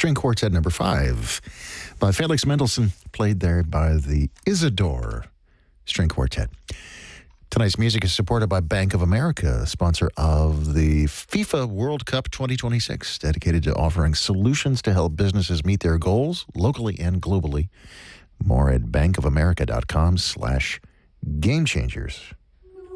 String Quartet number 5 by Felix Mendelssohn, played there by the Isidore String Quartet. Tonight's music is supported by Bank of America, sponsor of the FIFA World Cup 2026, dedicated to offering solutions to help businesses meet their goals locally and globally. More at bankofamerica.com/gamechangers.